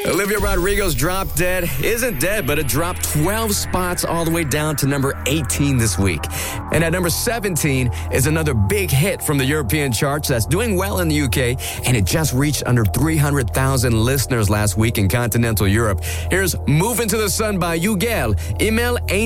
Olivia Rodrigo's Drop Dead isn't dead, but it dropped 12 spots all the way down to number 18 this week. And at number 17 is another big hit from the European charts that's doing well in the UK, and it just reached under 300,000 listeners last week in continental Europe. Here's Move Into the Sun by Ugel. Email